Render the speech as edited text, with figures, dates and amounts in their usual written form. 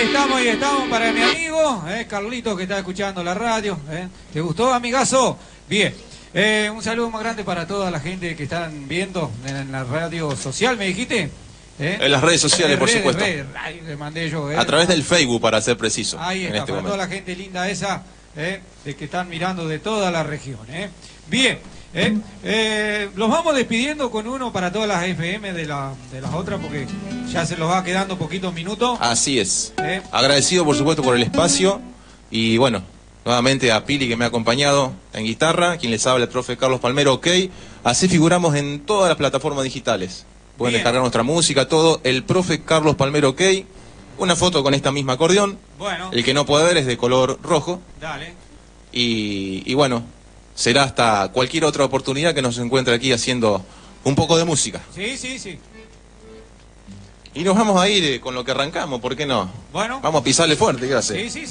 ahí estamos para mi amigo, Carlito, que está escuchando la radio. ¿Te gustó, amigazo? Bien. Un saludo más grande para toda la gente que están viendo en la radio social, ¿me dijiste? En las redes sociales, por supuesto. Ahí le mandé yo. A través del Facebook, para ser preciso. Ahí está, para toda la gente linda esa, de que están mirando de toda la región. Bien. Los vamos despidiendo con uno para todas las FM de las otras, porque ya se los va quedando poquitos minutos. Así es. Agradecido, por supuesto, por el espacio. Y bueno, nuevamente a Pili, que me ha acompañado en guitarra, quien les habla, el profe Carlos Palmero, OK. Así figuramos en todas las plataformas digitales. Pueden descargar nuestra música, todo. El profe Carlos Palmero, OK. Una foto con esta misma acordeón. Bueno. El que no puede ver es de color rojo. Dale. Y bueno, será hasta cualquier otra oportunidad que nos encuentre aquí haciendo un poco de música. Sí, sí, sí. Y nos vamos a ir con lo que arrancamos, ¿por qué no? Bueno. Vamos a pisarle fuerte, ¿qué hace? Sí, sí, sí.